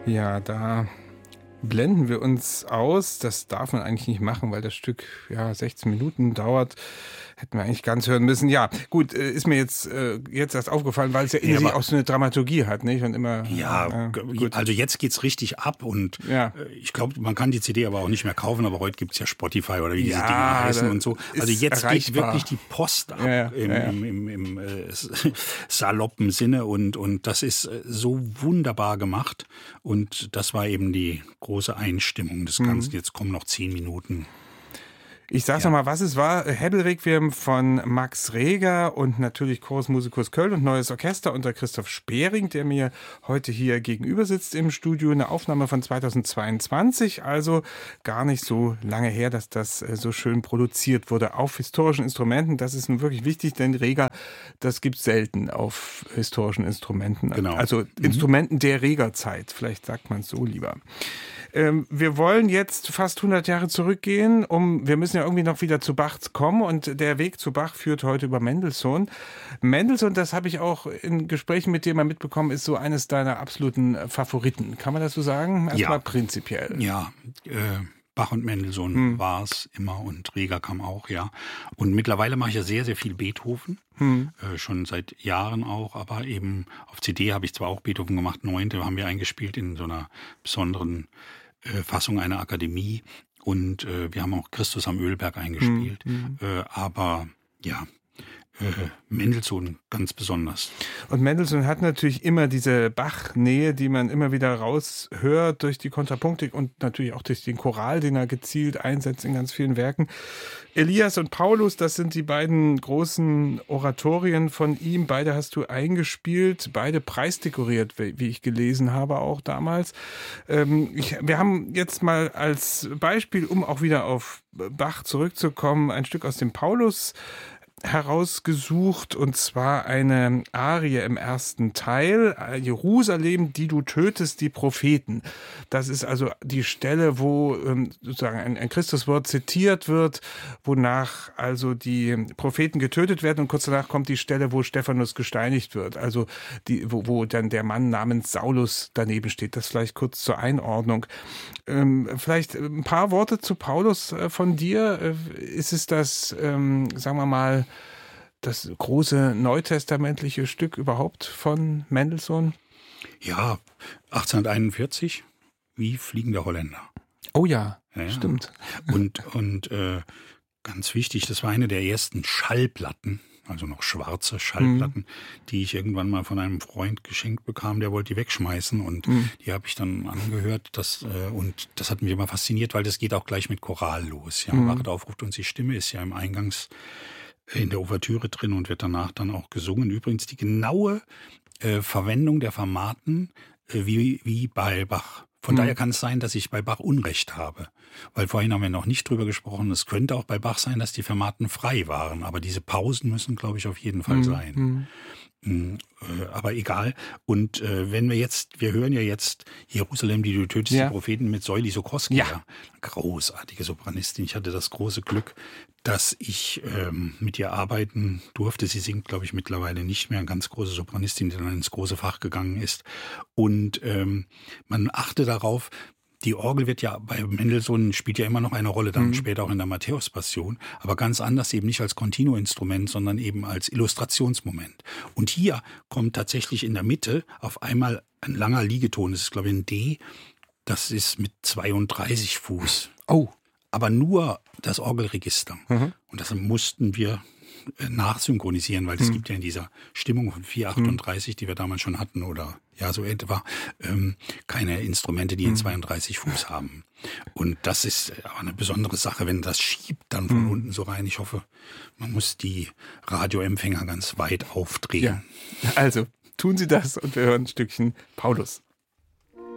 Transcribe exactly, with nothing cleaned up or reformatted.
Ja, da blenden wir uns aus. Das darf man eigentlich nicht machen, weil das Stück ja sechzehn Minuten dauert. Hätten wir eigentlich ganz hören müssen. Ja, gut, ist mir jetzt, äh, jetzt erst aufgefallen, weil es ja in Ja, sich aber- auch so eine Dramaturgie hat, nicht? Und immer. Ja, äh, g- gut. also jetzt geht's richtig ab und Ja. äh, ich glaube, man kann die C D aber auch nicht mehr kaufen, aber heute gibt's ja Spotify oder wie diese Ja, Dinge heißen das und so. ist Also jetzt erreichbar. geht wirklich die Post ab Ja, ja, im, ja, ja. im, im, im äh, s- saloppen Sinne und, und das ist äh, so wunderbar gemacht und das war eben die große Einstimmung des Ganzen. Jetzt kommen noch zehn Minuten. Ich sag's Ja. nochmal, was es war. Hebbelrequiem von Max Reger und natürlich Chorus Musicus Köln und Neues Orchester unter Christoph Spering, der mir heute hier gegenüber sitzt im Studio. Eine Aufnahme von zweitausendzweiundzwanzig, also gar nicht so lange her, dass das äh, so schön produziert wurde auf historischen Instrumenten. Das ist nun wirklich wichtig, denn Reger, das gibt's selten auf historischen Instrumenten. Genau. Also Instrumenten der Regerzeit, vielleicht sagt man es so lieber. Ähm, wir wollen jetzt fast hundert Jahre zurückgehen, um, wir müssen ja irgendwie noch wieder zu Bach kommen und der Weg zu Bach führt heute über Mendelssohn. Mendelssohn, das habe ich auch in Gesprächen mit dir mal mitbekommen, ist so eines deiner absoluten Favoriten. Kann man das so sagen? Erstmal Ja. prinzipiell. Ja, äh, Bach und Mendelssohn war es immer und Reger kam auch, ja. Und mittlerweile mache ich ja sehr, sehr viel Beethoven, äh, schon seit Jahren auch, aber eben auf C D habe ich zwar auch Beethoven gemacht, Neunte haben wir eingespielt in so einer besonderen äh, Fassung einer Akademie und äh, wir haben auch Christus am Ölberg eingespielt, äh, aber ja, äh, Mendelssohn ganz besonders. Und Mendelssohn hat natürlich immer diese Bach-Nähe, die man immer wieder raushört durch die Kontrapunktik und natürlich auch durch den Choral, den er gezielt einsetzt in ganz vielen Werken. Elias und Paulus, das sind die beiden großen Oratorien von ihm. Beide hast du eingespielt, beide preisdekoriert, wie ich gelesen habe, auch damals. Ähm, ich, wir haben jetzt mal als Beispiel, um auch wieder auf Bach zurückzukommen, ein Stück aus dem Paulus herausgesucht, und zwar eine Arie im ersten Teil, Jerusalem, die du tötest, die Propheten. Das ist also die Stelle, wo ähm, sozusagen ein, ein Christuswort zitiert wird, wonach also die Propheten getötet werden, und kurz danach kommt die Stelle, wo Stephanus gesteinigt wird, also die, wo, wo dann der Mann namens Saulus daneben steht. Das vielleicht kurz zur Einordnung. Ähm, vielleicht ein paar Worte zu Paulus äh, von dir. Äh, ist es das, ähm, sagen wir mal, das große neutestamentliche Stück überhaupt von Mendelssohn? Ja, achtzehnhunderteinundvierzig, wie Fliegender Holländer. Oh ja, Ja, ja. stimmt. Und, und äh, ganz wichtig, das war eine der ersten Schallplatten, also noch schwarze Schallplatten, die ich irgendwann mal von einem Freund geschenkt bekam, der wollte die wegschmeißen und die habe ich dann angehört. Das, äh, und das hat mich immer fasziniert, weil das geht auch gleich mit Choral los. Ja, Wachet auf, ruft uns die Stimme, ist ja im Eingangs in der Ouvertüre drin und wird danach dann auch gesungen. Übrigens die genaue äh, Verwendung der Fermaten äh, wie, wie bei Bach. Von daher kann es sein, dass ich bei Bach Unrecht habe. Weil vorhin haben wir noch nicht drüber gesprochen. Es könnte auch bei Bach sein, dass die Fermaten frei waren. Aber diese Pausen müssen, glaube ich, auf jeden Fall sein. Mm, äh, aber egal. Und äh, wenn wir jetzt, wir hören ja jetzt Jerusalem, die du tötest, Ja. die Propheten mit Soili Sokoski. Ja. Ja. Großartige Sopranistin. Ich hatte das große Glück, dass ich ähm, mit ihr arbeiten durfte. Sie singt, glaube ich, mittlerweile nicht mehr. Eine ganz große Sopranistin, die dann ins große Fach gegangen ist. Und ähm, man achte darauf, die Orgel wird ja bei Mendelssohn spielt ja immer noch eine Rolle, dann später auch in der Matthäus-Passion, aber ganz anders, eben nicht als Continuo-Instrument, sondern eben als Illustrationsmoment. Und hier kommt tatsächlich in der Mitte auf einmal ein langer Liegeton, das ist glaube ich ein D, das ist mit zweiunddreißig Fuß. Oh. Aber nur das Orgelregister. Und das mussten wir äh, nachsynchronisieren, weil es gibt ja in dieser Stimmung von vier achtunddreißig, die wir damals schon hatten, oder ja, so etwa, ähm, keine Instrumente, die in zweiunddreißig Fuß haben. Und das ist aber eine besondere Sache, wenn das schiebt dann von unten so rein. Ich hoffe, man muss die Radioempfänger ganz weit aufdrehen. Ja, also tun Sie das und wir hören ein Stückchen Paulus.